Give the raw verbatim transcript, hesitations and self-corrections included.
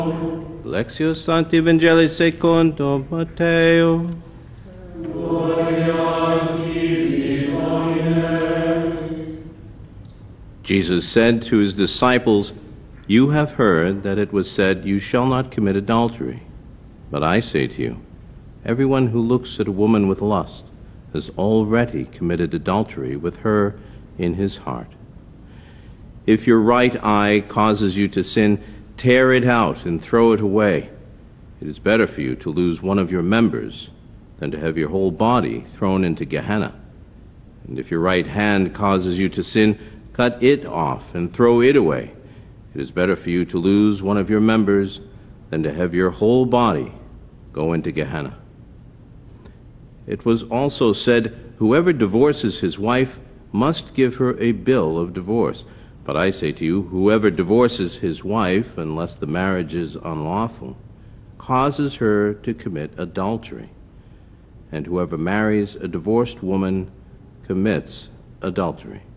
Lectio Sancti Evangelii secundo Matteo. Jesus said to his disciples, "You have heard that it was said, 'You shall not commit adultery.' But I say to you, everyone who looks at a woman with lust has already committed adultery with her in his heart. If your right eye causes you to sin, tear it out and throw it away. It is better for you to lose one of your members than to have your whole body thrown into Gehenna. And if your right hand causes you to sin, cut it off and throw it away. It is better for you to lose one of your members than to have your whole body go into Gehenna. It was also said, 'Whoever divorces his wife must give her a bill of divorce.' But I say to you, whoever divorces his wife, unless the marriage is unlawful, causes her to commit adultery. And whoever marries a divorced woman commits adultery."